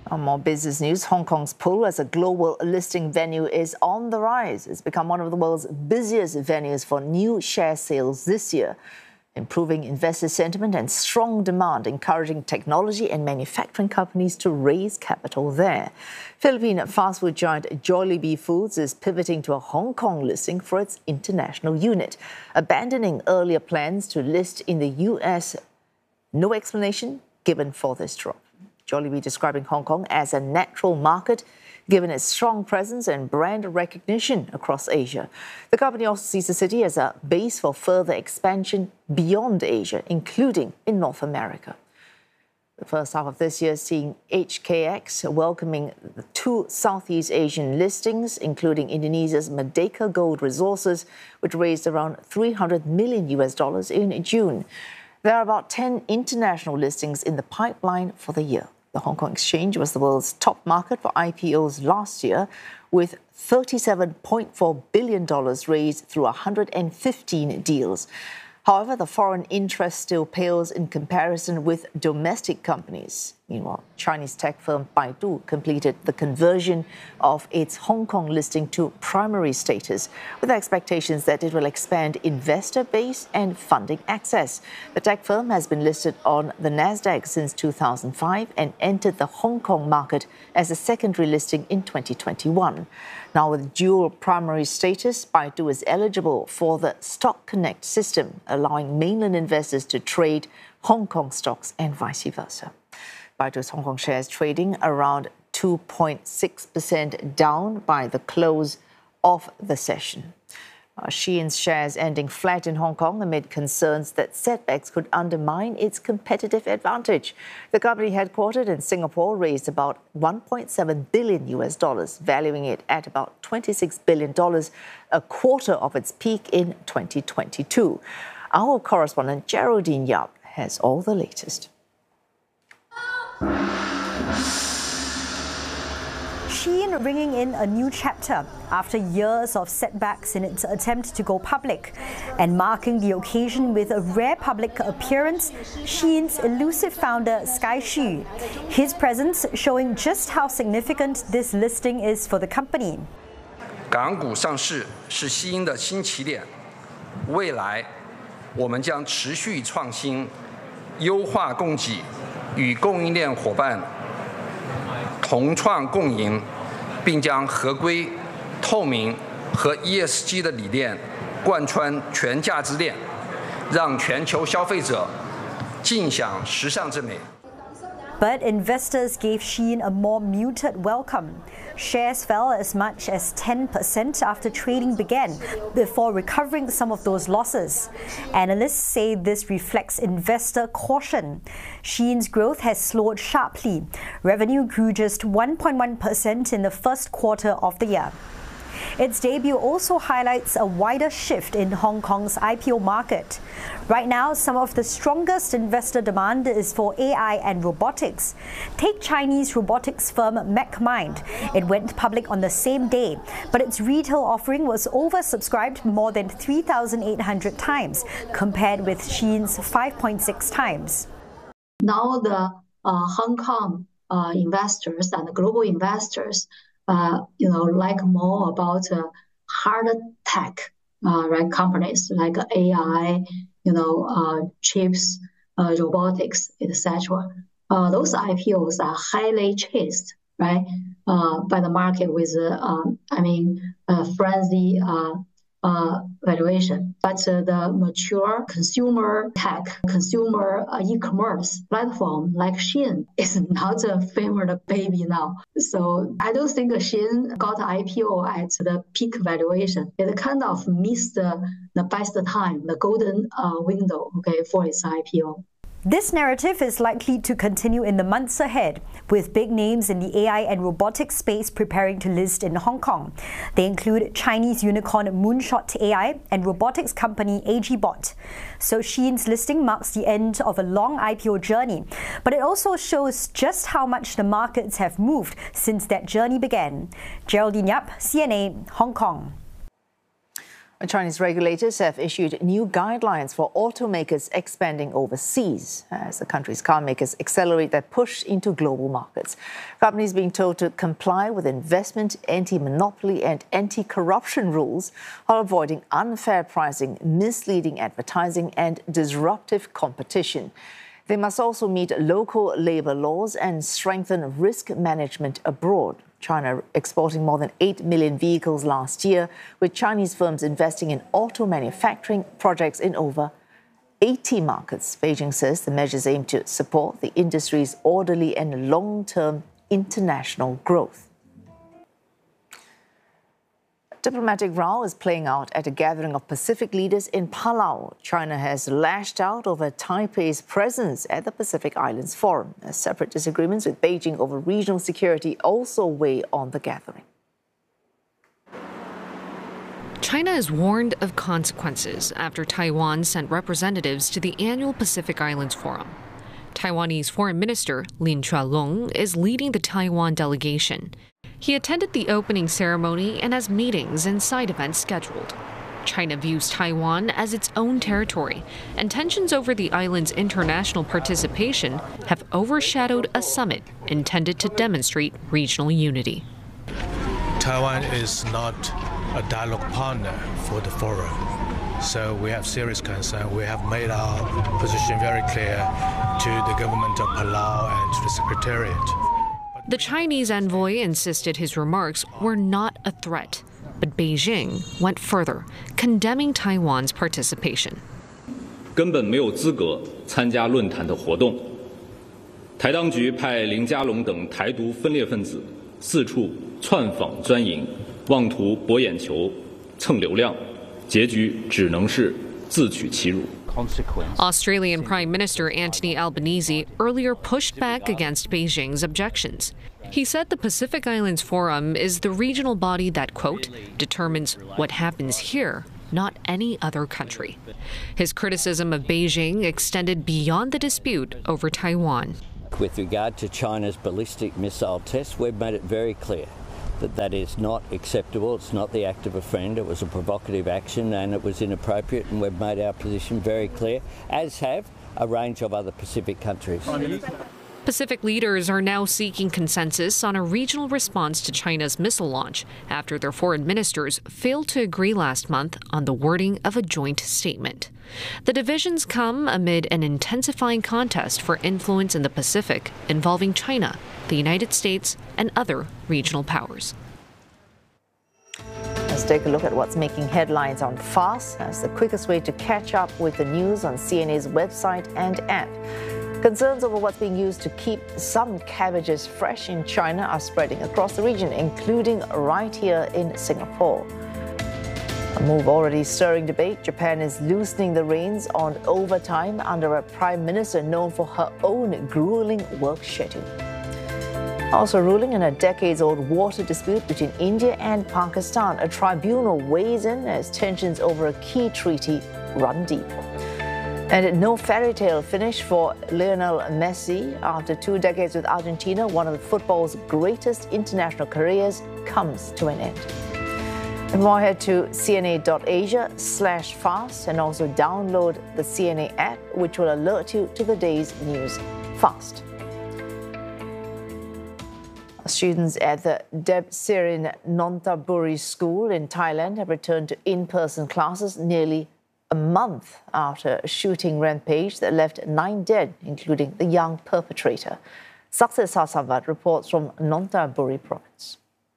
On more business news, Hong Kong's pull as a global listing venue is on the rise. It's become one of the world's busiest venues for new share sales this year, improving investor sentiment and strong demand, encouraging technology and manufacturing companies to raise capital there. Philippine fast food giant Jollibee Foods is pivoting to a Hong Kong listing for its international unit, abandoning earlier plans to list in the US. No explanation given for this drop. Jollibee describing Hong Kong as a natural market, given its strong presence and brand recognition across Asia. The company also sees the city as a base for further expansion beyond Asia, including in North America. The first half of this year seeing HKX welcoming the 2 Southeast Asian listings, including Indonesia's Merdeka Gold Resources, which raised around $300 million in June. There are about 10 international listings in the pipeline for the year. The Hong Kong Exchange was the world's top market for IPOs last year, with $37.4 billion raised through 115 deals. However, the foreign interest still pales in comparison with domestic companies. Meanwhile, Chinese tech firm Baidu completed the conversion of its Hong Kong listing to primary status, with expectations that it will expand investor base and funding access. The tech firm has been listed on the Nasdaq since 2005 and entered the Hong Kong market as a secondary listing in 2021. Now, with dual primary status, Baidu is eligible for the Stock Connect system, allowing mainland investors to trade Hong Kong stocks and vice versa. Baidu's Hong Kong shares trading around 2.6% down by the close of the session. Shein's shares ending flat in Hong Kong amid concerns that setbacks could undermine its competitive advantage. The company, headquartered in Singapore, raised about $1.7 billion, valuing it at about $26 billion, a quarter of its peak in 2022. Our correspondent Geraldine Yap has all the latest. Shein ringing in a new chapter after years of setbacks in its attempt to go public, and marking the occasion with a rare public appearance, Shein's elusive founder Sky Hsu. His presence showing just how significant this listing is for the company. 港股上市是Shein的新起点，未来我们将持续创新，优化供给，与供应链伙伴同创共赢，并将合规、透明和 ESG 的理念贯穿全价值链，让全球消费者尽享时尚之美。 But investors gave Shein a more muted welcome. Shares fell as much as 10% after trading began, before recovering some of those losses. Analysts say this reflects investor caution. Shein's growth has slowed sharply. Revenue grew just 1.1% in the first quarter of the year. Its debut also highlights a wider shift in Hong Kong's IPO market. Right now, some of the strongest investor demand is for AI and robotics. Take Chinese robotics firm MechMind. It went public on the same day, but its retail offering was oversubscribed more than 3,800 times, compared with Shein's 5.6 times. Now the Hong Kong investors and global investors like more about hard tech, right? Companies like AI, chips, robotics, etc. Those IPOs are highly chased, right, by the market with, frenzy valuation. But the mature consumer tech, consumer e-commerce platform like Shein is not a favorite baby now. So I don't think Shein got IPO at the peak valuation. It kind of missed the best time, the golden window, for its IPO. This narrative is likely to continue in the months ahead, with big names in the AI and robotics space preparing to list in Hong Kong. They include Chinese unicorn Moonshot AI and robotics company AGBot. So Shein's listing marks the end of a long IPO journey, but it also shows just how much the markets have moved since that journey began. Geraldine Yap, CNA, Hong Kong. Chinese regulators have issued new guidelines for automakers expanding overseas as the country's car makers accelerate their push into global markets. Companies being told to comply with investment, anti-monopoly and anti-corruption rules while avoiding unfair pricing, misleading advertising and disruptive competition. They must also meet local labor laws and strengthen risk management abroad. China exporting more than 8 million vehicles last year, with Chinese firms investing in auto manufacturing projects in over 80 markets. Beijing says the measures aim to support the industry's orderly and long-term international growth. Diplomatic row is playing out at a gathering of Pacific leaders in Palau. China has lashed out over Taipei's presence at the Pacific Islands Forum. Separate disagreements with Beijing over regional security also weigh on the gathering. China is warned of consequences after Taiwan sent representatives to the annual Pacific Islands Forum. Taiwanese Foreign Minister Lin Chualong is leading the Taiwan delegation. He attended the opening ceremony and has meetings and side events scheduled. China views Taiwan as its own territory, and tensions over the island's international participation have overshadowed a summit intended to demonstrate regional unity. Taiwan is not a dialogue partner for the forum, so we have serious concern. We have made our position very clear to the government of Palau and to the Secretariat. The Chinese envoy insisted his remarks were not a threat, but Beijing went further, condemning Taiwan's participation. 根本没有资格参加论坛的活动。台当局派林佳龙等台独分裂分子四处窜访钻营，妄图博眼球、蹭流量，结局只能是自取其辱。 Australian Prime Minister Anthony Albanese earlier pushed back against Beijing's objections. He said the Pacific Islands Forum is the regional body that, quote, determines what happens here, not any other country. His criticism of Beijing extended beyond the dispute over Taiwan. With regard to China's ballistic missile tests, we've made it very clear that that is not acceptable. It's not the act of a friend. It was a provocative action and it was inappropriate, and we've made our position very clear, as have a range of other Pacific countries. Pacific leaders are now seeking consensus on a regional response to China's missile launch after their foreign ministers failed to agree last month on the wording of a joint statement. The divisions come amid an intensifying contest for influence in the Pacific involving China, the United States, and other regional powers. Let's take a look at what's making headlines on FAST. That's the quickest way to catch up with the news on CNA's website and app. Concerns over what's being used to keep some cabbages fresh in China are spreading across the region, including right here in Singapore. A move already stirring debate. Japan is loosening the reins on overtime under a prime minister known for her own grueling work schedule. Also ruling in a decades-old water dispute between India and Pakistan, a tribunal weighs in as tensions over a key treaty run deep. And no fairy tale finish for Lionel Messi. After 2 decades with Argentina, one of football's greatest international careers comes to an end. And more, head to cna.asia/fast and also download the CNA app, which will alert you to the day's news fast. Students at the Deb Sirin Nonthaburi School in Thailand have returned to in-person classes nearly a month after a shooting rampage that left 9 dead, including the young perpetrator. Success Sasavat reports from Nonthaburi province.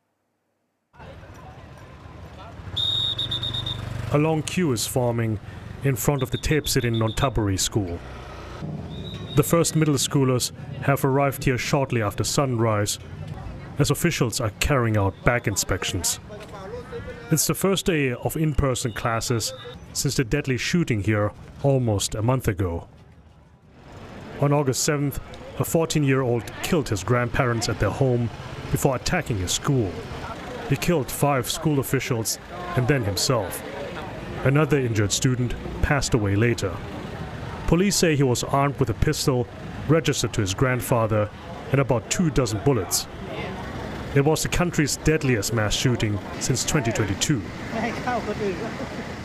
A long queue is forming in front of the Deb Sirin Nonthaburi School. The first middle schoolers have arrived here shortly after sunrise, as officials are carrying out bag inspections. It's the first day of in-person classes since the deadly shooting here almost a month ago. On August 7th, a 14-year-old killed his grandparents at their home before attacking his school. He killed 5 school officials and then himself. Another injured student passed away later. Police say he was armed with a pistol registered to his grandfather and about 24 bullets. It was the country's deadliest mass shooting since 2022.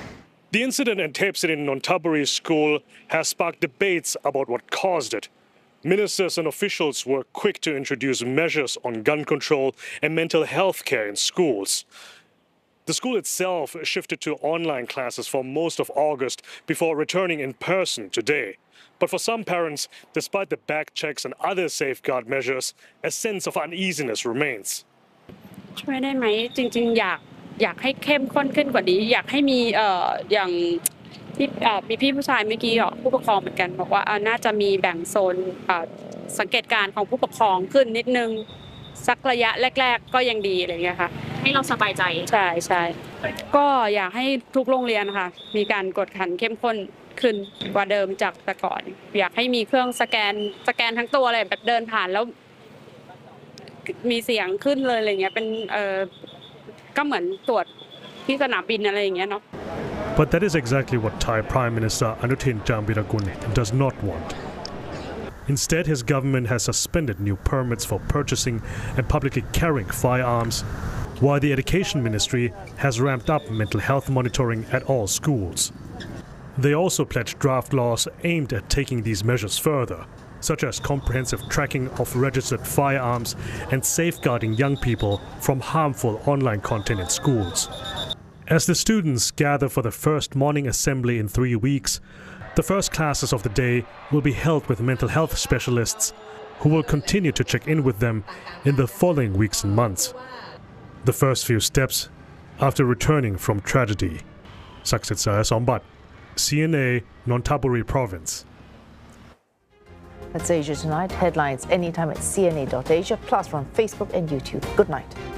The incident in Thepsit in Nonthaburi school has sparked debates about what caused it. Ministers and officials were quick to introduce measures on gun control and mental health care in schools. The school itself shifted to online classes for most of August before returning in person today. But for some parents, despite the back checks and other safeguard measures, a sense of uneasiness remains. ช่วยได้ไหมจริงๆอยากให้เข้มข้นขึ้นกว่านี้อยากให้มีอย่างที่มีพี่ผู้ชายเมื่อกี้ผู้ปกครองเหมือนกันบอกว่าน่าจะมีแบ่งโซนสังเกตการณ์ของผู้ปกครองขึ้นนิดนึงสักระยะแรกๆก็ยังดีอะไรเงี้ยค่ะให้เราสบายใจใช่ก็อยากให้ทุกโรงเรียนค่ะมีการกวดขันเข้มข้นขึ้นกว่าเดิมจากแต่ก่อนอยากให้มีเครื่องสแกนทั้งตัวอะไรแบบเดินผ่านแล้วมีเสียงขึ้นเลยอะไรเงี้ยเป็นก็เหมือนตรวจที่สนามบินอะไรอย่างเงี้ยเนาะ But that is exactly what Thai Prime Minister Anutin Charnvirakul does not want. Instead, his government has suspended new permits for purchasing and publicly carrying firearms, while the Education Ministry has ramped up mental health monitoring at all schools. They also pledged draft laws aimed at taking these measures further, such as comprehensive tracking of registered firearms and safeguarding young people from harmful online content in schools. As the students gather for the first morning assembly in 3 weeks, the first classes of the day will be held with mental health specialists who will continue to check in with them in the following weeks and months. The first few steps after returning from tragedy. Saksit Sayasombat, CNA, Nonthaburi Province. That's Asia Tonight. Headlines anytime at cna.asia, plus on Facebook and YouTube. Good night.